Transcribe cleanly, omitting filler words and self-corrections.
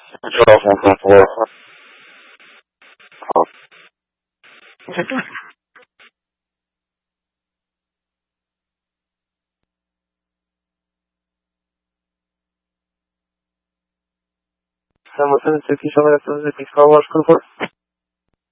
Estamos en el servicio de la Cruz de Piscado,